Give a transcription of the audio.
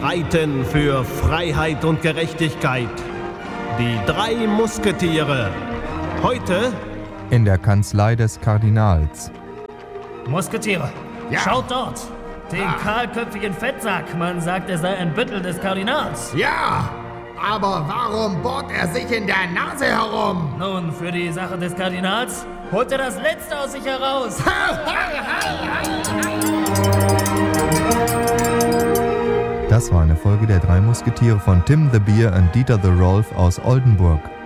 streiten für Freiheit und Gerechtigkeit. Die 3 Musketiere. Heute in der Kanzlei des Kardinals. Musketiere, ja. Schaut dort! Den kahlköpfigen Fettsack. Man sagt, er sei ein Büttel des Kardinals. Ja, aber warum bohrt er sich in der Nase herum? Nun, für die Sache des Kardinals holt er das Letzte aus sich heraus. Das war eine Folge der 3 Musketiere von Tim the Bear und Dieter the Rolf aus Oldenburg.